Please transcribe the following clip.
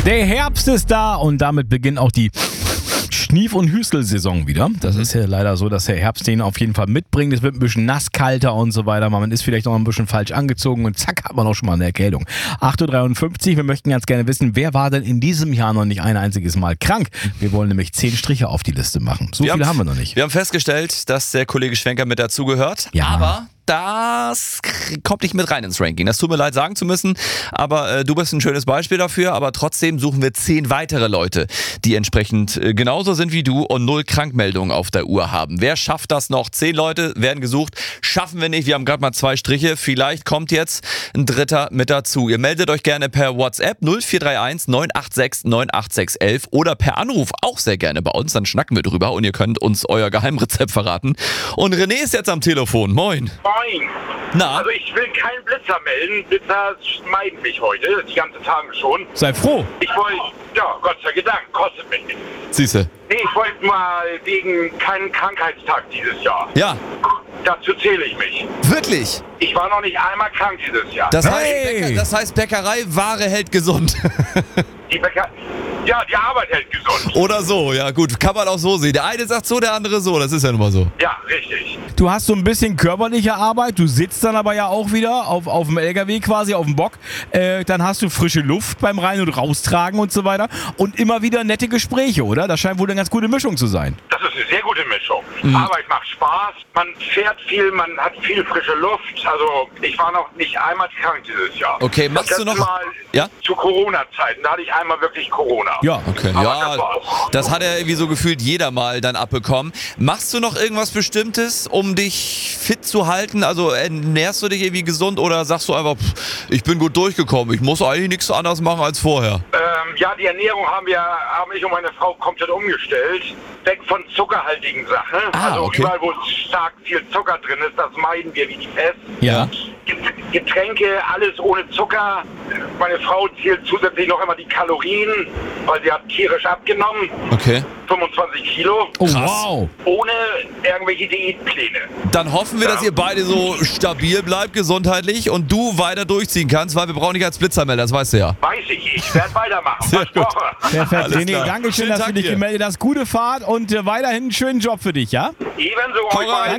Der Herbst ist da und damit beginnt auch die Schnief- und Hüstelsaison wieder. Das ist ja leider so, dass der Herbst den auf jeden Fall mitbringt. Es wird ein bisschen nass, kalter und so weiter. Man ist vielleicht noch ein bisschen falsch angezogen und zack, hat man auch schon mal eine Erkältung. 8.53 Uhr, wir möchten ganz gerne wissen, wer war denn in diesem Jahr noch nicht ein einziges Mal krank? Wir wollen nämlich 10 Striche auf die Liste machen. So viele haben wir noch nicht. Wir haben festgestellt, dass der Kollege Schwenker mit dazugehört. Ja. Aber das kommt nicht mit rein ins Ranking. Das tut mir leid sagen zu müssen, aber du bist ein schönes Beispiel dafür. Aber trotzdem suchen wir 10 weitere Leute, die entsprechend genauso sind wie du und 0 Krankmeldungen auf der Uhr haben. Wer schafft das noch? 10 Leute werden gesucht. Schaffen wir nicht. Wir haben gerade mal 2 Striche. Vielleicht kommt jetzt ein dritter mit dazu. Ihr meldet euch gerne per WhatsApp 0431 986 98611 oder per Anruf auch sehr gerne bei uns. Dann schnacken wir drüber und ihr könnt uns euer Geheimrezept verraten. Und René ist jetzt am Telefon. Moin. Moin. Na? Also ich will keinen Blitzer melden. Blitzer meiden mich heute, die ganze Tage schon. Sei froh. Ich wollte, ja, Gott sei Dank, kostet mich nicht. Siehste. Nee, ich wollte mal wegen keinen Krankheitstag dieses Jahr. Ja. Dazu zähle ich mich. Wirklich? Ich war noch nicht einmal krank dieses Jahr. Das Hey! heißt Bäckerei, Ware hält gesund. Die Arbeit hält gesund. Oder so, ja gut, kann man auch so sehen. Der eine sagt so, der andere so, das ist ja nun mal so. Ja, richtig. Du hast so ein bisschen körperliche Arbeit, du sitzt dann aber ja auch wieder auf dem LKW quasi, auf dem Bock. Dann hast du frische Luft beim Rein- und Raustragen und so weiter. Und immer wieder nette Gespräche, oder? Das scheint wohl eine ganz gute Mischung zu sein. Das ist eine sehr gute Mischung. Arbeit macht Spaß, man fährt viel, man hat viel frische Luft. Also ich war noch nicht einmal krank dieses Jahr. Okay, machst das du letzte noch... Mal Ja? zu Corona-Zeiten, da hatte ich einmal wirklich Corona. Ja. Okay, Aber ja, das war's. das hat ja irgendwie so gefühlt jeder mal dann abbekommen. Machst du noch irgendwas Bestimmtes, um dich fit zu halten? Also ernährst du dich irgendwie gesund oder sagst du einfach, ich bin gut durchgekommen, ich muss eigentlich nichts anderes machen als vorher? Ja, die Ernährung haben ich und meine Frau komplett umgestellt. Weg von zuckerhaltigen Sachen. Also okay. überall, wo stark viel Zucker drin ist, das meiden wir wie die Pest. Ja. Getränke, alles ohne Zucker. Meine Frau zählt zusätzlich noch immer die Kalorien, weil sie hat tierisch abgenommen. Okay. 25 Kilo. Oh, Krass. wow. Ohne irgendwelche Diätpläne. Dann hoffen wir, dass ihr beide so stabil bleibt, gesundheitlich und du weiter durchziehen kannst, weil wir brauchen dich als Blitzermelder, das weißt du ja. Weiß ich werde weitermachen. Sehr gut. Versprochen. Perfekt, Alles René, klar. danke schön, Schönen dass Tag du dich dir. gemeldet hast. Gute Fahrt und weiterhin einen schönen Job für dich, ja? Ebenso Hau euch rein. beiden.